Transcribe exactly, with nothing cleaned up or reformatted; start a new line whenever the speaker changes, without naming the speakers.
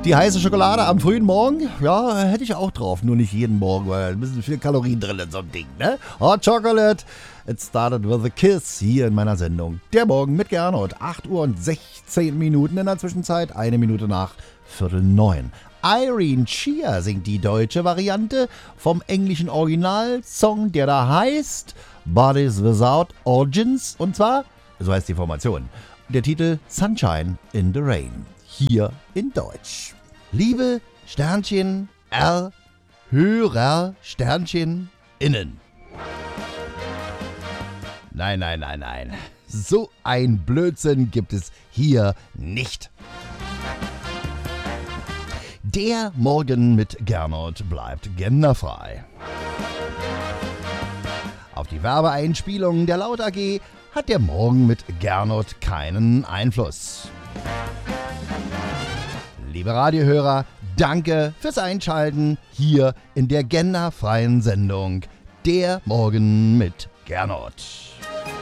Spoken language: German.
Die heiße Schokolade am frühen Morgen, ja, hätte ich auch drauf. Nur nicht jeden Morgen, weil ein bisschen viel Kalorien drin in so einem Ding, ne? Hot Chocolate, it started with a kiss hier in meiner Sendung. Der Morgen mit Gernot, acht Uhr und sechzehn Minuten in der Zwischenzeit, eine Minute nach Viertel neun. Irene Chia singt die deutsche Variante vom englischen Originalsong, der da heißt Bodies Without Origins, und zwar, so heißt die Formation, der Titel Sunshine in the Rain. Hier in Deutsch. Liebe Sternchen R, Hörer Sternchen innen. Nein, nein, nein, nein. So ein Blödsinn gibt es hier nicht. Der Morgen mit Gernot bleibt genderfrei. Auf die Werbeeinspielungen der Laut A G hat der Morgen mit Gernot keinen Einfluss. Liebe Radiohörer, danke fürs Einschalten hier in der genderfreien Sendung Der Morgen mit Gernot.